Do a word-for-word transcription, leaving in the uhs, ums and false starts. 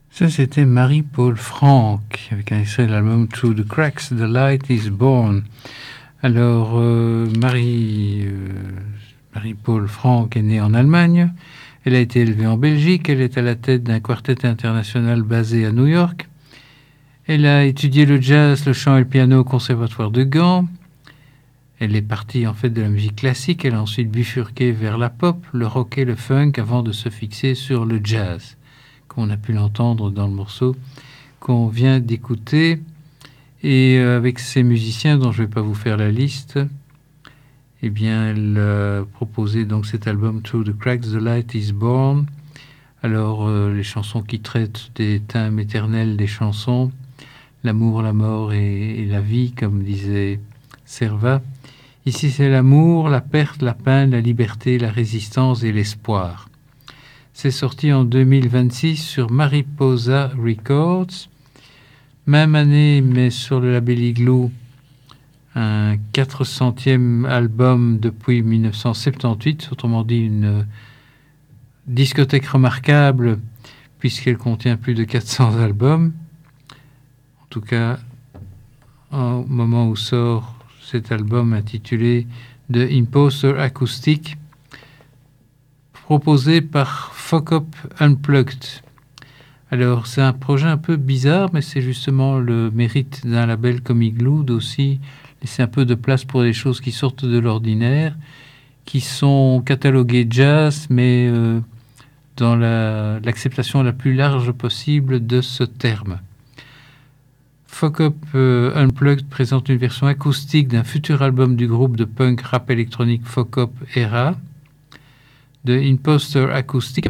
Ça, c'était Marie-Paul Franck, avec un extrait de l'album Through the Cracks, The Light is Born. Alors, euh, Marie, euh, Marie-Paul Franck est née en Allemagne. Elle a été élevée en Belgique. Elle est à la tête d'un quartet international basé à New York. Elle a étudié le jazz, le chant et le piano au Conservatoire de Gand. Elle est partie en fait de la musique classique. Elle a ensuite bifurqué vers la pop, le rock et le funk avant de se fixer sur le jazz, comme on a pu l'entendre dans le morceau qu'on vient d'écouter. Et avec ces musiciens dont je ne vais pas vous faire la liste, eh bien, elle a proposé donc cet album Through the Cracks, The Light is Born. Alors, euh, les chansons qui traitent des thèmes éternels des chansons, l'amour, la mort et, et la vie, comme disait Servat. Ici, c'est l'amour, la perte, la peine, la liberté, la résistance et l'espoir. C'est sorti en deux mille vingt-six sur Mariposa Records. Même année, mais sur le label Igloo, un quatre centième album depuis dix-neuf cent soixante-dix-huit, autrement dit une discothèque remarquable puisqu'elle contient plus de quatre cents albums. En tout cas, au moment où sort cet album intitulé The Imposter Acoustic, proposé par Fuck Up Unplugged. Alors, c'est un projet un peu bizarre, mais c'est justement le mérite d'un label comme Igloo d'aussi laisser un peu de place pour des choses qui sortent de l'ordinaire, qui sont cataloguées jazz, mais euh, dans la, l'acceptation la plus large possible de ce terme. Fuck Up euh, Unplugged présente une version acoustique d'un futur album du groupe de punk rap électronique Fuck Up Era, de Imposter Acoustic,